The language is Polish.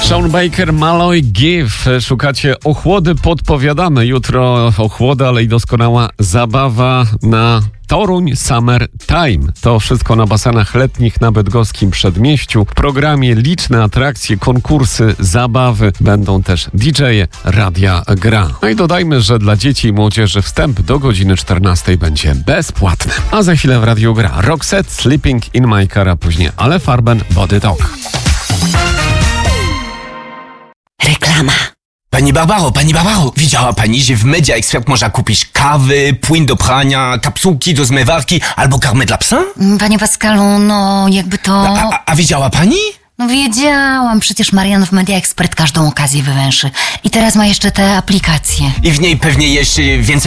Sean Baker, Malloy Give. Szukacie ochłody? Podpowiadamy. Jutro ochłody, ale i doskonała zabawa na Toruń Summer Time. To wszystko na basenach letnich na bydgoskim Przedmieściu. W programie liczne atrakcje, konkursy, zabawy. Będą też DJ-e, Radia Gra. No i dodajmy, że dla dzieci i młodzieży wstęp do godziny 14 będzie bezpłatny. A za chwilę w Radiu Gra Roxette, Sleeping in My Car, a później Ale Farben, Body Talk. Reklama. Pani Barbaro, widziała pani, że w Media Expert można kupić kawy, płyn do prania, kapsułki do zmywarki albo karmę dla psa? Panie Pascalu, no jakby to... A widziała pani? No wiedziałam, przecież Marian w Media Expert każdą okazję wywęszy. I teraz ma jeszcze te aplikacje. I w niej pewnie jeszcze więcej